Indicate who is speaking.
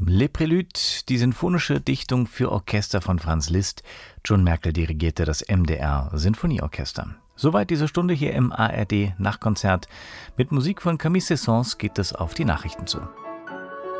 Speaker 1: Les Préludes, die sinfonische Dichtung für Orchester von Franz Liszt. John Merkel dirigierte das MDR Sinfonieorchester. Soweit diese Stunde hier im ARD Nachtkonzert. Mit Musik von Camille Saint-Saëns geht es auf die Nachrichten zu.